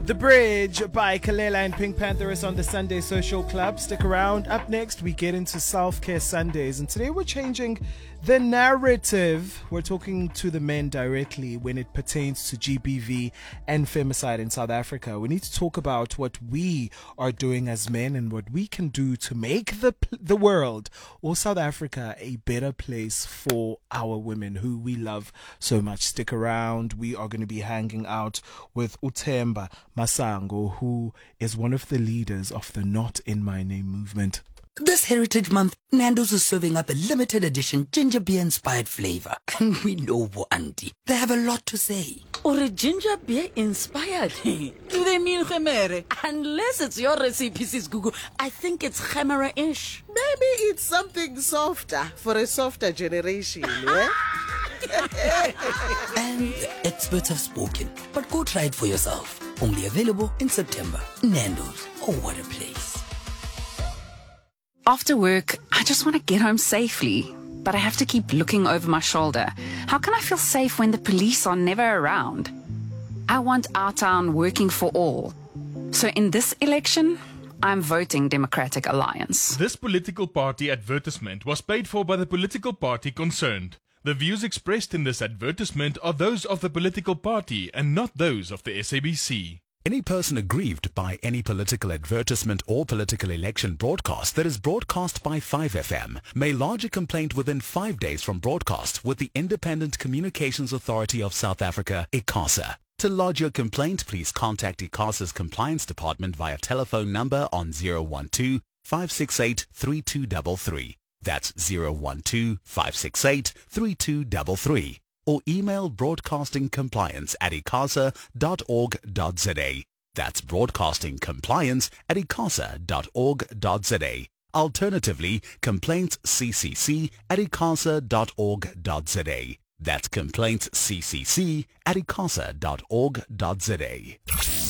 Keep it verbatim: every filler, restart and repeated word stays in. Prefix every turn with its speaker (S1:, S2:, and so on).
S1: The Bridge by Kalela and Pink Panther is on the Sunday Social Club. Stick around. Up next, we get into Self-Care Sundays. And today we're changing the narrative. We're talking to the men directly when it pertains to G B V and femicide in South Africa. We need to talk about what we are doing as men and what we can do to make the the world or South Africa a better place for our women who we love so much. Stick around. We are going to be hanging out with Uthemba Masango, who is one of the leaders of the Not In My Name movement.
S2: This Heritage Month, Nando's is serving up a limited edition ginger beer inspired flavor. And we know Bo Auntie, they have a lot to say.
S3: Or a ginger beer inspired? Do they mean Khemere? Unless it's your recipe, Sis Gugu, I think it's Khemera-ish.
S4: Maybe it's something softer for a softer generation, yeah?
S2: And experts have spoken, but go try it for yourself. Only available in September. Nando's, oh what a place.
S5: After work, I just want to get home safely, but I have to keep looking over my shoulder. How can I feel safe when the police are never around? I want our town working for all. So in this election, I'm voting Democratic Alliance.
S6: This political party advertisement was paid for by the political party concerned. The views expressed in this advertisement are those of the political party and not those of the S A B C.
S7: Any person aggrieved by any political advertisement or political election broadcast that is broadcast by five F M may lodge a complaint within five days from broadcast with the Independent Communications Authority of South Africa, ICASA. To lodge your complaint, please contact ICASA's Compliance Department via telephone number on zero one two, five six eight, three two three three. That's zero one two, five six eight, three two three three. Or email broadcastingcompliance at icasa dot org dot za. That's broadcastingcompliance at icasa dot org dot za. Alternatively, complaintsccc at icasa dot org dot za. That's complaintsccc at icasa dot org dot za.